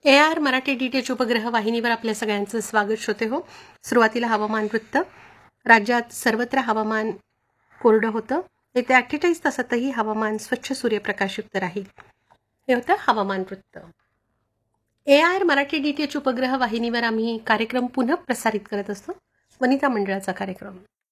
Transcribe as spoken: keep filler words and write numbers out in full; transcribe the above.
A R Marathi D T H उपग्रह वाहिनीवर आपल्या सगळ्यांचं स्वागत श्रोते हो. सुरुवातीला हवामान वृत्त. राज्यात सर्वत्र हवामान कोरडं होतं. येत्या अठ्ठेचाळीस तासातही हवामान स्वच्छ सूर्यप्रकाशयुक्त राहील. हे होतं हवामान वृत्त. A R Marathi D T H उपग्रह वाहिनीवर आम्ही कार्यक्रम पुनः प्रसारित करत असतो. वनिता मंडळाचा कार्यक्रम.